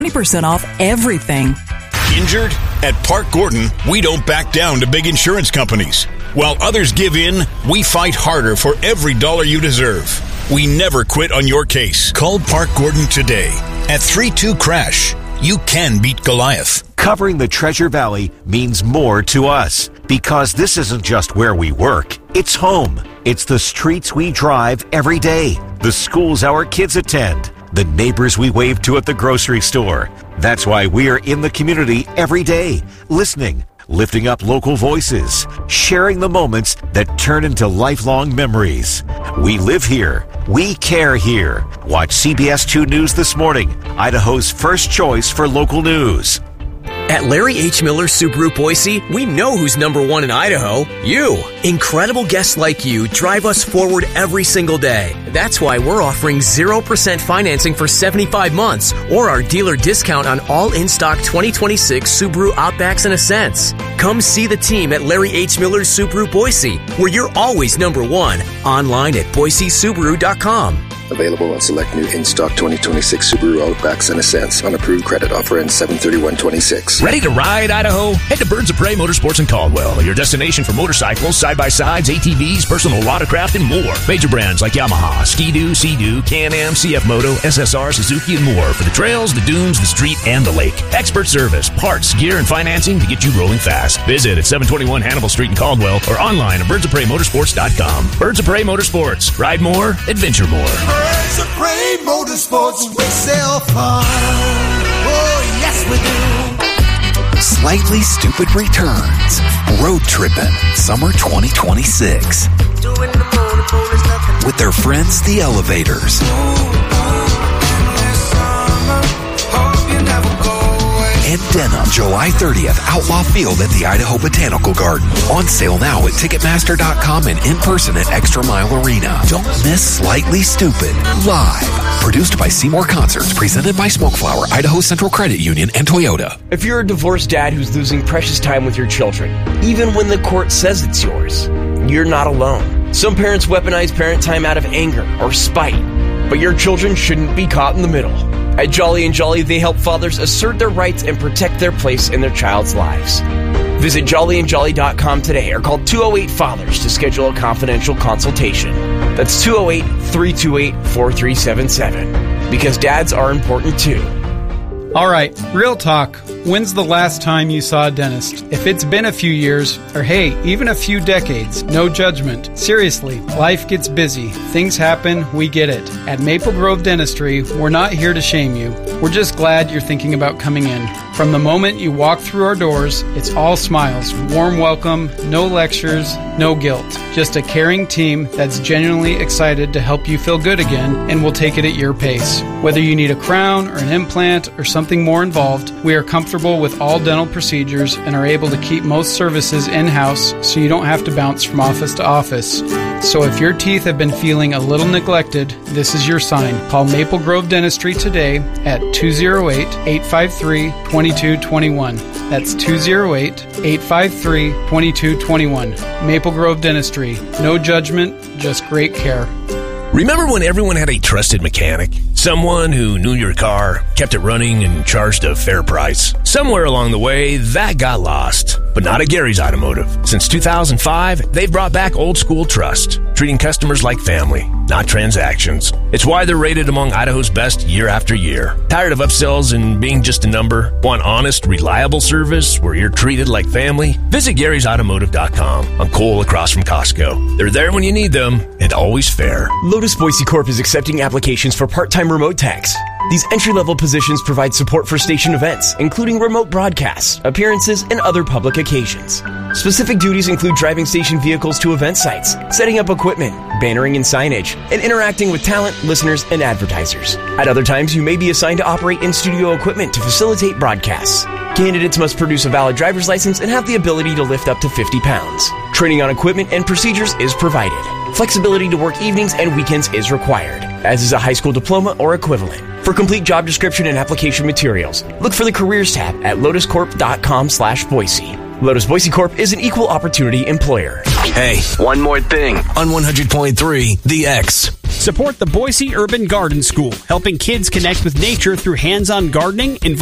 20% off everything. Injured? At Park Gordon, we don't back down to big insurance companies. While others give in, we fight harder for every dollar you deserve. We never quit on your case. Call Park Gordon today at 32-CRASH. You can beat Goliath. Covering the Treasure Valley means more to us because this isn't just where we work. It's home. It's the streets we drive every day, the schools our kids attend, the neighbors we wave to at the grocery store. That's why we're in the community every day, listening, lifting up local voices, sharing the moments that turn into lifelong memories. We live here. We care here. Watch CBS 2 News This Morning, Idaho's first choice for local news. At Larry H. Miller Subaru Boise, we know who's number one in Idaho. You. Incredible guests like you drive us forward every single day. That's why we're offering 0% financing for 75 months or our dealer discount on all in-stock 2026 Subaru Outbacks and Ascents. Come see the team at Larry H. Miller Subaru Boise, where you're always number one. Online at BoiseSubaru.com. Available on select new in-stock 2026 Subaru Outbacks and Ascents on approved credit. Offer ends 7/31/26. Ready to ride, Idaho? Head to Birds of Prey Motorsports in Caldwell, your destination for motorcycles, side-by-sides, ATVs, personal watercraft, and more. Major brands like Yamaha, Ski-Doo, Sea-Doo, Can-Am, CF Moto, SSR, Suzuki, and more for the trails, the dunes, the street, and the lake. Expert service, parts, gear, and financing to get you rolling fast. Visit at 721 Hannibal Street in Caldwell or online at birdsofpreymotorsports.com. Birds of Prey Motorsports. Ride more, adventure more. Birds of Prey Motorsports, we sell fun. Oh, yes, we do. Slightly Stupid returns. Road Trippin' Summer 2026. With their friends, the Elevators. And Denim, July 30th, Outlaw Field at the Idaho Botanical Garden. On sale now at Ticketmaster.com and in person at Extra Mile Arena. Don't miss Slightly Stupid. Live. Produced by Seymour Concerts. Presented by Smoke Flower, Idaho Central Credit Union, and Toyota. If you're a divorced dad who's losing precious time with your children, even when the court says it's yours, you're not alone. Some parents weaponize parent time out of anger or spite, but your children shouldn't be caught in the middle. At Jolly & Jolly, they help fathers assert their rights and protect their place in their child's lives. Visit jollyandjolly.com today or call 208-FATHERS to schedule a confidential consultation. That's 208-328-4377. Because dads are important too. All right, real talk. When's the last time you saw a dentist? If it's been a few years, or hey, even a few decades, no judgment. Seriously, life gets busy. Things happen, we get it. At Maple Grove Dentistry, we're not here to shame you. We're just glad you're thinking about coming in. From the moment you walk through our doors, it's all smiles, warm welcome, no lectures, no guilt. Just a caring team that's genuinely excited to help you feel good again, and we'll take it at your pace. Whether you need a crown or an implant or something more involved, we are comfortable with all dental procedures and are able to keep most services in-house so you don't have to bounce from office to office. So if your teeth have been feeling a little neglected, this is your sign. Call Maple Grove Dentistry today at 208-853-2221. That's 208-853-2221. Maple Grove Dentistry. No judgment, just great care. Remember when everyone had a trusted mechanic? Someone who knew your car, kept it running, and charged a fair price. Somewhere along the way, that got lost. But not at Gary's Automotive. Since 2005, they've brought back old school trust, treating customers like family, not transactions. It's why they're rated among Idaho's best year after year. Tired of upsells and being just a number? Want honest, reliable service where you're treated like family? Visit Gary'sAutomotive.com on Cole across from Costco. They're there when you need them and always fair. Lotus Boise Corp is accepting applications for part-time remote techs. These entry-level positions provide support for station events, including remote broadcasts, appearances, and other public occasions. Specific duties include driving station vehicles to event sites, setting up equipment, bannering and signage, and interacting with talent, listeners, and advertisers. At other times, you may be assigned to operate in-studio equipment to facilitate broadcasts. Candidates must produce a valid driver's license and have the ability to lift up to 50 pounds. Training on equipment and procedures is provided. Flexibility to work evenings and weekends is required, as is a high school diploma or equivalent. For complete job description and application materials, look for the Careers tab at lotuscorp.com/Boise. Lotus Boise Corp is an equal opportunity employer. Hey, one more thing. On 100.3, The X. Support the Boise Urban Garden School, helping kids connect with nature through hands-on gardening,